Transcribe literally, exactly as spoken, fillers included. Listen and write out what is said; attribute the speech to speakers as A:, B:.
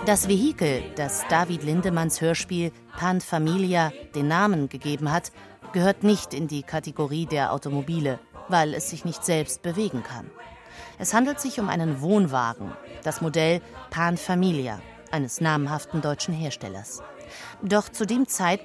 A: Das Vehikel, das David Lindemanns Hörspiel Pan Familia den Namen gegeben hat, gehört nicht in die Kategorie der Automobile, weil es sich nicht selbst bewegen kann. Es handelt sich um einen Wohnwagen, das Modell Pan Familia, eines namhaften deutschen Herstellers. Doch zu dem Zeitpunkt